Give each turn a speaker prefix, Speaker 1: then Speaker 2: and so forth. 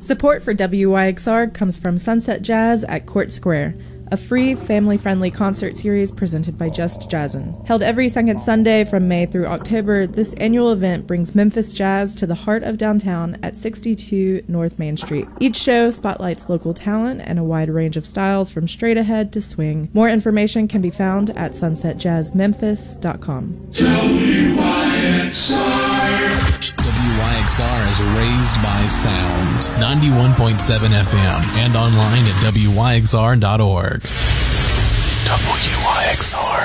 Speaker 1: Support for WYXR comes from Sunset Jazz at Court Square, a free, family-friendly concert series presented by Just Jazzin'. Held every second Sunday from May through October, this annual event brings Memphis jazz to the heart of downtown at 62 North Main Street. Each show spotlights local talent and a wide range of styles from straight ahead to swing. More information can be found at sunsetjazzmemphis.com.
Speaker 2: WYXR is raised by sound. 91.7 FM and online at WYXR.org. WYXR.